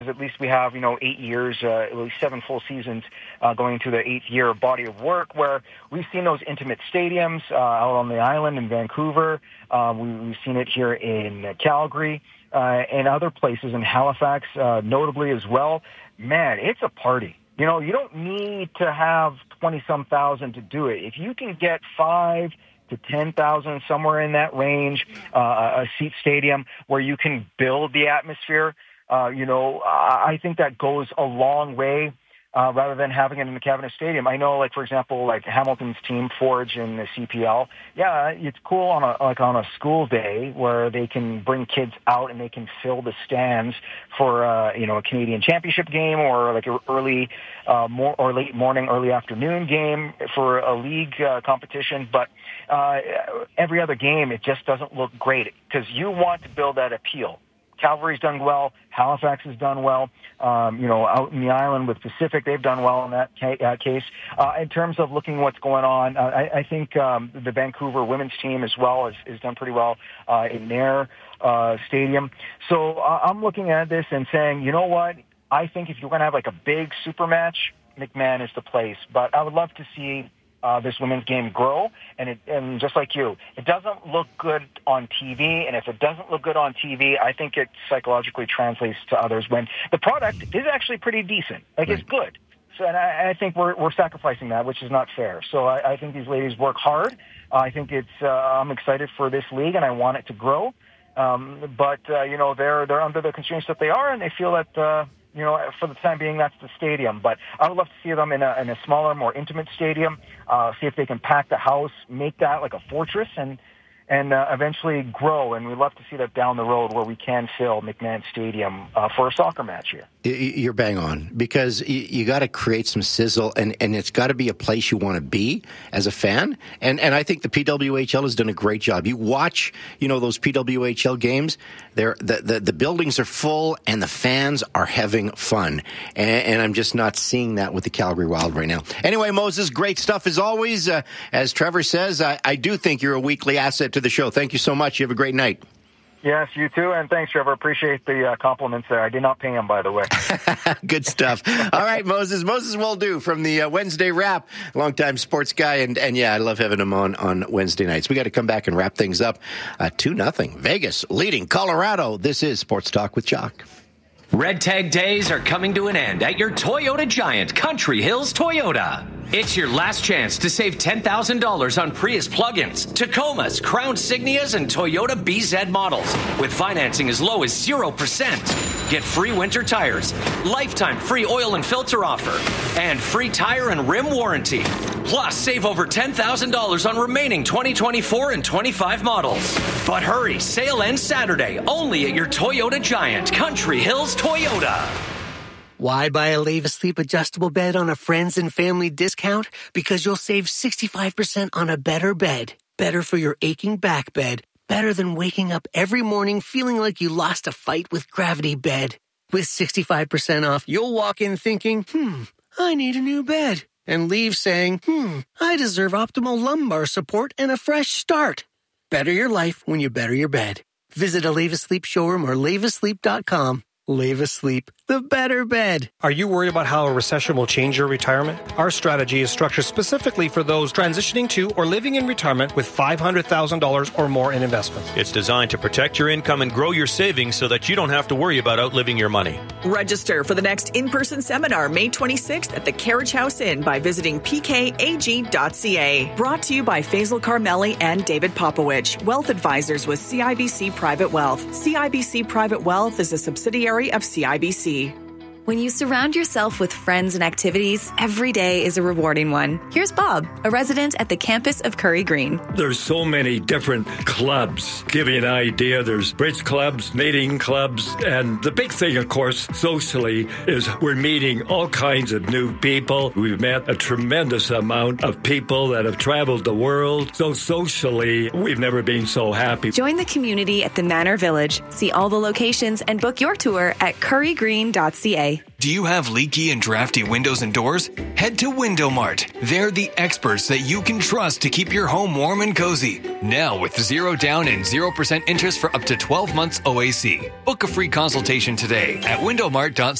At least we have, 8 years, at least 7 full seasons going into the 8th year body of work where we've seen those intimate stadiums out on the island in Vancouver. We've seen it here in Calgary and other places in Halifax, notably as well. Man, it's a party. You don't need to have 20-some thousand to do it. If you can get 5 to 10,000, somewhere in that range, a seat stadium where you can build the atmosphere, I think that goes a long way rather than having it in the Cabinet Stadium. I know, for example, Hamilton's team, Forge in the CPL. Yeah, it's cool on a school day where they can bring kids out and they can fill the stands for a Canadian Championship game or an early or late morning, early afternoon game for a league competition. But every other game, it just doesn't look great because you want to build that appeal. Calgary's done well. Halifax has done well. Out in the island with Pacific, they've done well in that case. In terms of looking what's going on, I think the Vancouver women's team as well has done pretty well in their stadium. So I'm looking at this and saying, you know what? I think if you're going to have a big super match, McMahon is the place. But I would love to see this women's game grow, and just like you, it doesn't look good on TV, and if it doesn't look good on TV, I think it psychologically translates to others when the product is actually pretty decent. It's good. So, and I think we're sacrificing that, which is not fair. So I think these ladies work hard. I think I'm excited for this league, and I want it to grow. But they're under the constraints that they are, and they feel that for the time being, that's the stadium. But I would love to see them in a smaller, more intimate stadium, see if they can pack the house, make that like a fortress, and eventually grow. And we'd love to see that down the road where we can fill McMahon Stadium for a soccer match here. You're bang on, because you got to create some sizzle, and it's got to be a place you want to be as a fan. And I think the PWHL has done a great job. You watch, those PWHL games, the buildings are full and the fans are having fun. And I'm just not seeing that with the Calgary Wild right now. Anyway, Moses, great stuff as always. As Trevor says, I do think you're a weekly asset to the show. Thank you so much. You have a great night. Yes, you too, and thanks, Trevor. Appreciate the compliments there. I did not pay him, by the way. Good stuff. All right, Moses Waldo from the Wednesday Wrap, longtime sports guy, and yeah, I love having him on Wednesday nights. We got to come back and wrap things up. 2-0, Vegas leading Colorado. This is Sports Talk with Jock. Red Tag Days are coming to an end at your Toyota Giant, Country Hills Toyota. It's your last chance to save $10,000 on Prius plug-ins, Tacomas, Crown Signias, and Toyota BZ models with financing as low as 0%. Get free winter tires, lifetime free oil and filter offer, and free tire and rim warranty. Plus, save over $10,000 on remaining 2024 and 25 models. But hurry, sale ends Saturday, only at your Toyota Giant, Country Hills Toyota. Why buy a Leave Asleep adjustable bed on a friends and family discount? Because you'll save 65% on a better bed. Better for your aching back bed. Better than waking up every morning feeling like you lost a fight with Gravity Bed. With 65% off, you'll walk in thinking, I need a new bed. And leave saying, I deserve optimal lumbar support and a fresh start. Better your life when you better your bed. Visit a Leave Asleep showroom or leaveasleep.com. Leave Asleep, the better bed. Are you worried about how a recession will change your retirement? Our strategy is structured specifically for those transitioning to or living in retirement with $500,000 or more in investments. It's designed to protect your income and grow your savings so that you don't have to worry about outliving your money. Register for the next in-person seminar May 26th at the Carriage House Inn by visiting pkag.ca. Brought to you by Faisal Carmeli and David Popowich, wealth advisors with CIBC Private Wealth. CIBC Private Wealth is a subsidiary of CIBC. When you surround yourself with friends and activities, every day is a rewarding one. Here's Bob, a resident at the campus of Curry Green. There's so many different clubs. Give you an idea, there's bridge clubs, knitting clubs, and the big thing, of course, socially, is we're meeting all kinds of new people. We've met a tremendous amount of people that have traveled the world. So socially, we've never been so happy. Join the community at the Manor Village. See all the locations and book your tour at currygreen.ca. Do you have leaky and drafty windows and doors? Head to Window Mart. They're the experts that you can trust to keep your home warm and cozy. Now with 0 down and 0% interest for up to 12 months OAC. Book a free consultation today at windowmart.ca.